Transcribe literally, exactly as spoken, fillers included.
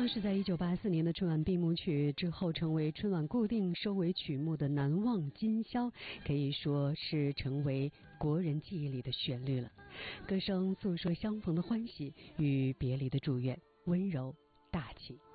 当时在一九八四年的春晚闭幕曲之后，成为春晚固定收尾曲目的《难忘今宵》，可以说是成为国人记忆里的旋律了。歌声诉说相逢的欢喜与别离的祝愿，温柔大气。